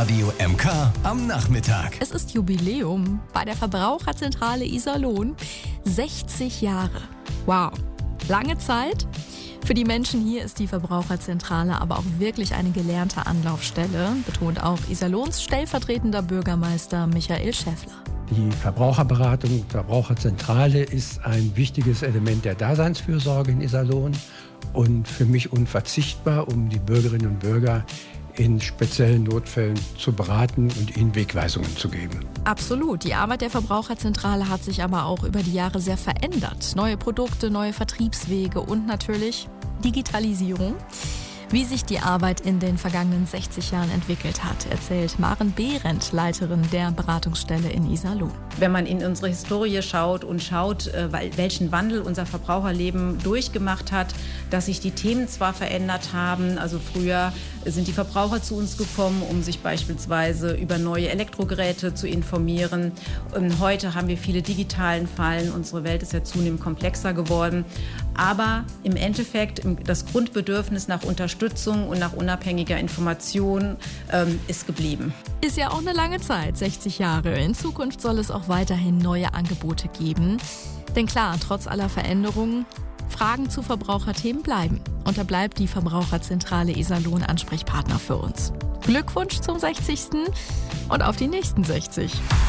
Radio MK am Nachmittag. Es ist Jubiläum bei der Verbraucherzentrale Iserlohn. 60 Jahre. Wow, lange Zeit. Für die Menschen hier ist die Verbraucherzentrale aber auch wirklich eine gelernte Anlaufstelle, betont auch Iserlohns stellvertretender Bürgermeister Michael Schäffler. Die Verbraucherberatung, Verbraucherzentrale ist ein wichtiges Element der Daseinsfürsorge in Iserlohn und für mich unverzichtbar, um die Bürgerinnen und Bürger in speziellen Notfällen zu beraten und ihnen Wegweisungen zu geben. Absolut. Die Arbeit der Verbraucherzentrale hat sich aber auch über die Jahre sehr verändert. Neue Produkte, neue Vertriebswege und natürlich Digitalisierung. Wie sich die Arbeit in den vergangenen 60 Jahren entwickelt hat, erzählt Maren Behrendt, Leiterin der Beratungsstelle in Iserlohn. Wenn man in unsere Historie schaut und welchen Wandel unser Verbraucherleben durchgemacht hat, dass sich die Themen zwar verändert haben, also früher sind die Verbraucher zu uns gekommen, um sich beispielsweise über neue Elektrogeräte zu informieren. Und heute haben wir viele digitalen Fallen. Unsere Welt ist ja zunehmend komplexer geworden. Aber im Endeffekt das Grundbedürfnis nach Unterstützung und nach unabhängiger Information ist geblieben. Ist ja auch eine lange Zeit, 60 Jahre. In Zukunft soll es auch weiterhin neue Angebote geben. Denn klar, trotz aller Veränderungen, Fragen zu Verbraucherthemen bleiben. Und da bleibt die Verbraucherzentrale Iserlohn Ansprechpartner für uns. Glückwunsch zum 60. und auf die nächsten 60.